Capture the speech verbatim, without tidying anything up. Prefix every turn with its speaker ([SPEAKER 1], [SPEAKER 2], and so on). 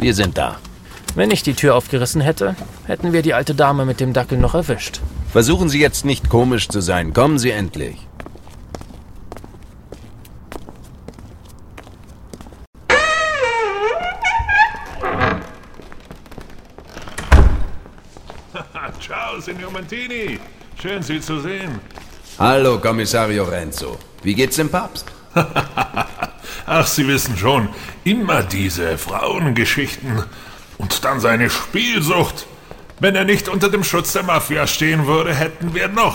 [SPEAKER 1] Wir sind da.
[SPEAKER 2] Wenn ich die Tür aufgerissen hätte, hätten wir die alte Dame mit dem Dackel noch erwischt.
[SPEAKER 1] Versuchen Sie jetzt nicht komisch zu sein. Kommen Sie endlich.
[SPEAKER 3] Ciao, Signor Mantini. Schön, Sie zu sehen.
[SPEAKER 1] Hallo, Kommissario Renzo. Wie geht's dem Papst?
[SPEAKER 3] Ach, Sie wissen schon, immer diese Frauengeschichten. Und dann seine Spielsucht. Wenn er nicht unter dem Schutz der Mafia stehen würde, hätten wir noch